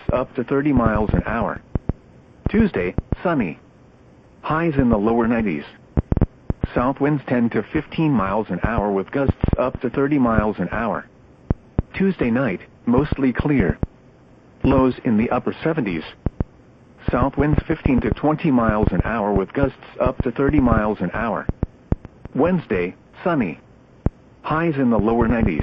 up to 30 miles an hour. Tuesday, sunny. Highs in the lower 90s. South winds 10 to 15 miles an hour with gusts up to 30 miles an hour. Tuesday night, mostly clear. Lows in the upper 70s. South winds 15 to 20 miles an hour with gusts up to 30 miles an hour. Wednesday, sunny. Highs in the lower 90s.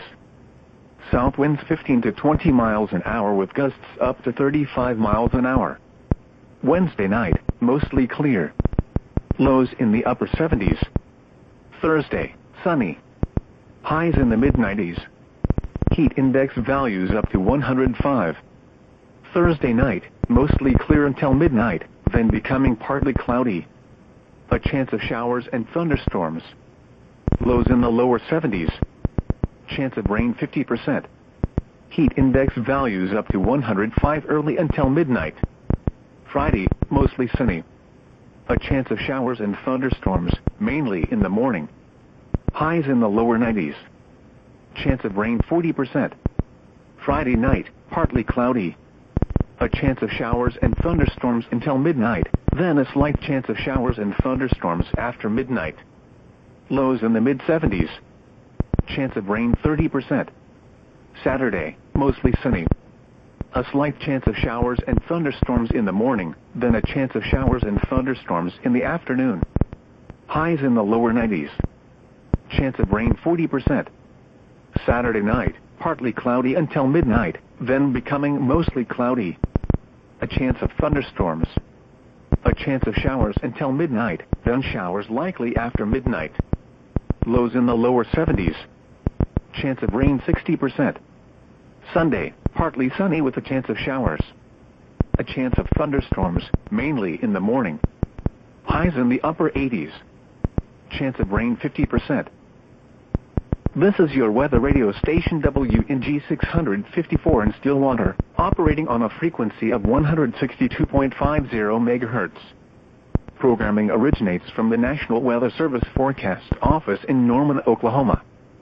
South winds 15 to 20 miles an hour with gusts up to 35 miles an hour. Wednesday night, mostly clear. Lows in the upper 70s. Thursday, sunny. Highs in the mid-90s. Heat index values up to 105. Thursday night, mostly clear until midnight, then becoming partly cloudy. A chance of showers and thunderstorms. Lows in the lower 70s. Chance of rain 50%. Heat index values up to 105 early until midnight. Friday, mostly sunny. A chance of showers and thunderstorms, mainly in the morning. Highs in the lower 90s. Chance of rain 40%. Friday night, partly cloudy. A chance of showers and thunderstorms until midnight, then a slight chance of showers and thunderstorms after midnight. Lows in the mid-70s. Chance of rain 30%. Saturday, mostly sunny. A slight chance of showers and thunderstorms in the morning, then a chance of showers and thunderstorms in the afternoon. Highs in the lower 90s. Chance of rain 40%. Saturday night, partly cloudy until midnight, then becoming mostly cloudy. A chance of thunderstorms. A chance of showers until midnight, then showers likely after midnight. Lows in the lower 70s. Chance of rain 60%. Sunday, partly sunny with a chance of showers. A chance of thunderstorms, mainly in the morning. Highs in the upper 80s. Chance of rain 50%. This is your weather radio station WNG 654 in Stillwater, operating on a frequency of 162.50 MHz. Programming originates from the National Weather Service Forecast Office in Norman, Oklahoma.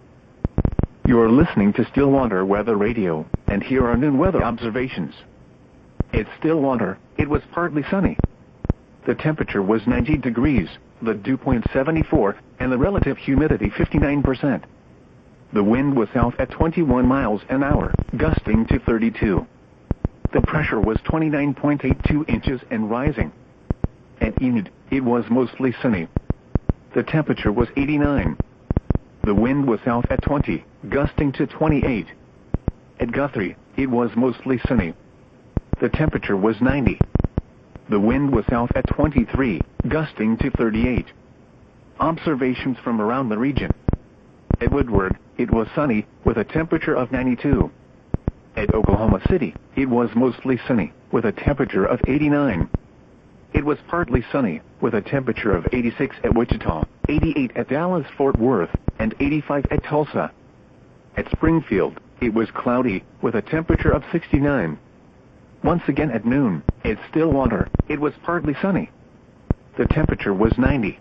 You're listening to Stillwater Weather Radio, and here are noon weather observations. At Stillwater, it was partly sunny. The temperature was 90 degrees, the dew point 74, and the relative humidity 59%. The wind was south at 21 miles an hour, gusting to 32. The pressure was 29.82 inches and rising. At Enid, it was mostly sunny. The temperature was 89. The wind was south at 20, gusting to 28. At Guthrie, it was mostly sunny. The temperature was 90. The wind was south at 23, gusting to 38. Observations from around the region. At Woodward, it was sunny, with a temperature of 92. At Oklahoma City, it was mostly sunny, with a temperature of 89. It was partly sunny, with a temperature of 86 at Wichita, 88 at Dallas-Fort Worth, and 85 at Tulsa. At Springfield, it was cloudy, with a temperature of 69. Once again at noon, at Stillwater, it was partly sunny. The temperature was 90.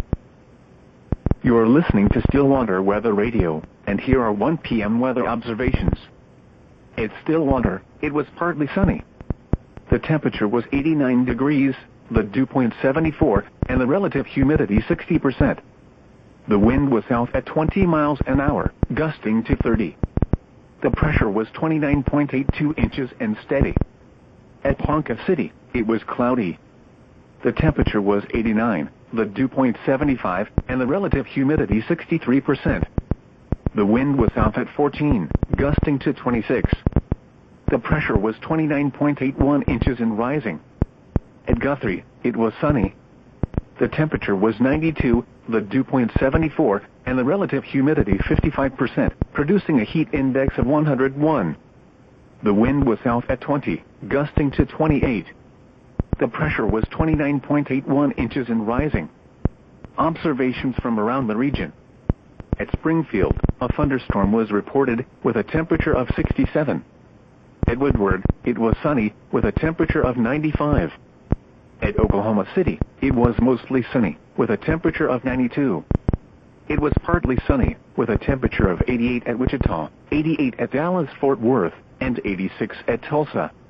You're listening to Stillwater Weather Radio, and here are 1 p.m. weather observations. At Stillwater, it was partly sunny. The temperature was 89 degrees, the dew point 74, and the relative humidity 60%. The wind was south at 20 miles an hour, gusting to 30. The pressure was 29.82 inches and steady. At Ponca City, it was cloudy. The temperature was 89, the dew point 75, and the relative humidity 63%. The wind was south at 14, gusting to 26. The pressure was 29.81 inches and rising. At Guthrie, it was sunny. The temperature was 92, the dew point 74, and the relative humidity 55%, producing a heat index of 101. The wind was south at 20, gusting to 28. The pressure was 29.81 inches and rising. Observations from around the region. At Springfield, a thunderstorm was reported, with a temperature of 67. At Woodward, it was sunny, with a temperature of 95. At Oklahoma City, it was mostly sunny, with a temperature of 92. It was partly sunny, with a temperature of 88 at Wichita, 88 at Dallas-Fort Worth, and 86 at Tulsa.